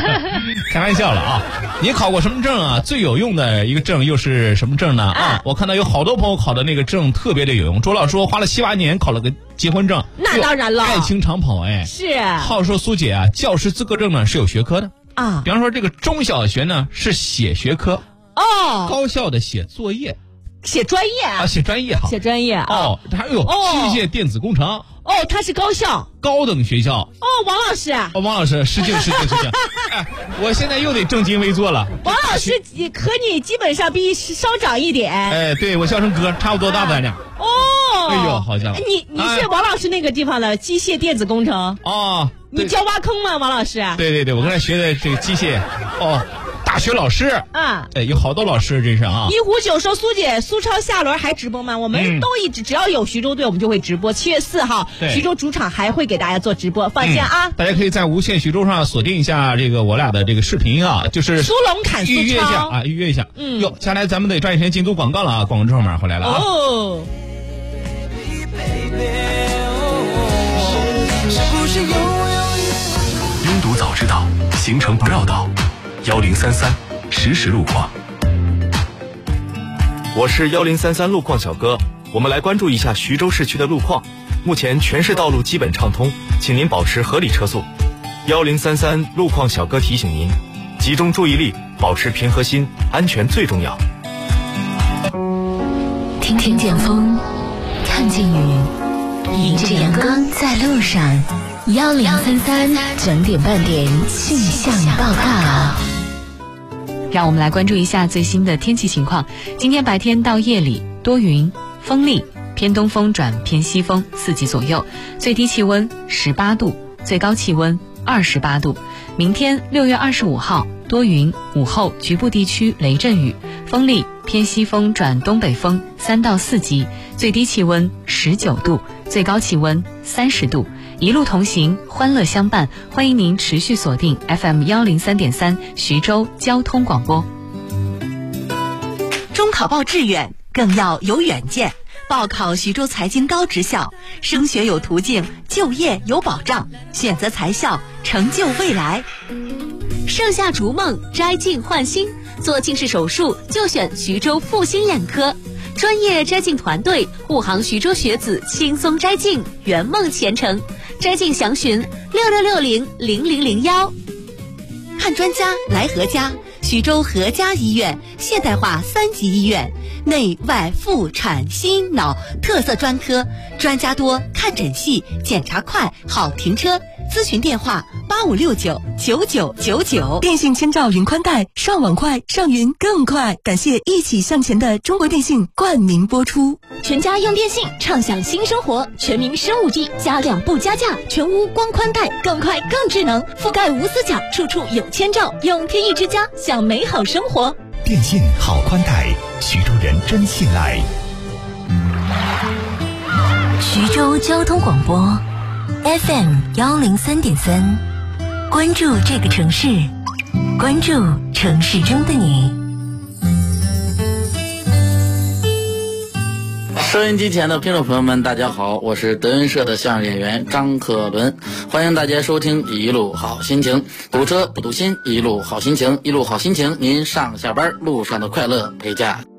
开玩笑了啊！你考过什么证啊？最有用的一个证又是什么证呢？我看到有好多朋友考的那个证特别的有用。周老师花了7、8年考了个结婚证， 那当然了， 爱情长跑是。 话说苏姐啊，教师资格证呢是有学科的啊，比方说这个中小学呢是写学科高校的写作业。 写专业啊， 写专业好， 写专业还有机械电子工程它是高校高等学校王老师王老师失敬我现在又得正襟危坐了。 王老师和你基本上比稍长一点， 对我叫声哥，差不多大咱俩。哎呦，好家伙！ 你是王老师那个地方的机械电子工程你教挖坑吗，王老师？ 对，我跟他学的这个机械大学老师有好多老师真是啊。 一壶酒说苏姐，苏超下轮还直播吗？我们都一直只要有徐州队我们就会直播。7月4号徐州主场还会给大家做直播，放心啊。 大家可以在无线徐州上锁定一下这个我俩的这个视频就是苏龙砍苏超， 预约一下接下来咱们得抓紧时间进入广告了啊，广告之后马上回来了拥堵早知道，行程不绕道，1033实时路况。 我是1033路况小哥，我们来关注一下徐州市区的路况。目前全市道路基本畅通，请您保持合理车速。1033路况小哥提醒您，集中注意力，保持平和心，安全最重要。 听见风，看见雨，迎着阳光在路上。1033整点半点气象报告。 让我们来关注一下最新的天气情况。今天白天到夜里多云，风力偏东风转偏西风4级左右，最低气温18度，最高气温28度。明天6月25号多云，午后局部地区雷阵雨，风力偏西风转东北风3到4级，最低气温19度，最高气温30度。一路同行，欢乐相伴，欢迎您持续锁定 FM103.3 徐州交通广播。 中考报志愿更要有远见，报考徐州财经高职校，升学有途径，就业有保障，选择财校，成就未来。 盛夏逐梦，摘镜焕新，做近视手术就选徐州复兴眼科，专业摘镜团队护航徐州学子轻松摘镜，圆梦前程。摘镜详询66600001。 看专家来何家，徐州何家医院现代化3级医院，内外妇产心脑特色专科，专家多，看诊细，检查快，好停车。咨询电话85699999。 电信千兆云宽带，上网快，上云更快。感谢一起向前的中国电信冠名播出。 全家用电信，畅享新生活。全民升 5G， 加量不加价，全屋光宽带，更快更智能，覆盖无死角，处处有千兆。用天翼之家，享美好生活。 电信好宽带，徐州人真信赖。 徐州交通广播FM103.3，关注这个城市，关注城市中的你。 收音机前的听众朋友们，大家好，我是德云社的相声演员张可伦，欢迎大家收听一路好心情，堵车不堵心，一路好心情，一路好心情，您上下班路上的快乐陪驾。